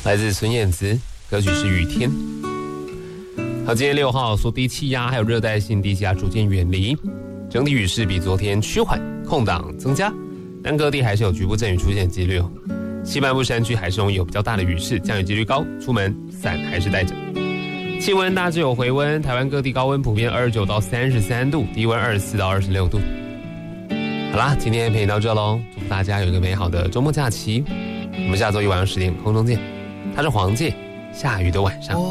来自孙燕姿，歌曲是《雨天》。好，今天6号，所低气压还有热带性低气压逐渐远离，整体雨势比昨天趋缓，空档增加，但各地还是有局部阵雨出现几率哦。西半部山区还是容易有比较大的雨势，降雨几率高，出门伞还是带着。气温大致有回温，台湾各地高温普遍29到33度，低温24到26度。好啦，今天陪你到这喽，祝福大家有一个美好的周末假期。我们下周一晚上10点空中见。他是黄介，下雨的晚上。